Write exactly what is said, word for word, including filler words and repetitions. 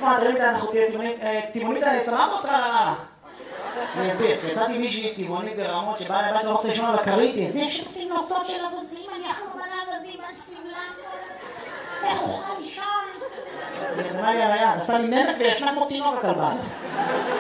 מה, תראי מתי אנחנו תהיה טבעונית סבבה אותך לרעה. אני אסביר, כי יצאתי מישהי טבעונית ברמות שבאה לבית לא רוצה לשמוע על הקריטי. זה יש לפי נוצות של אבזים, אני אכלו מלא אבזים על סבלם. איך אוכל לישון? היא נתנה לי על היד, עשה לי נמק וישנה כמו תינוק הכלבה.